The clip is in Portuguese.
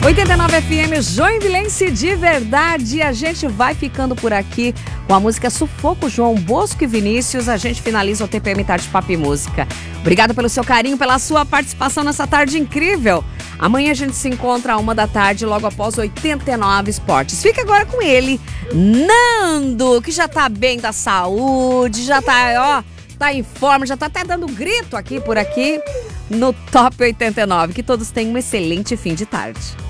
89 FM Joinvilense de verdade. A gente vai ficando por aqui com a música Sufoco, João Bosco e Vinícius. A gente finaliza o TPM Tarde Papo e Música. Obrigado pelo seu carinho, pela sua participação nessa tarde incrível. Amanhã a gente se encontra às 1h, logo após 89 Esportes. Fica agora com ele, Nando, que já tá bem da saúde, já tá, tá em forma, já tá até dando grito aqui por aqui no Top 89. Que todos tenham um excelente fim de tarde.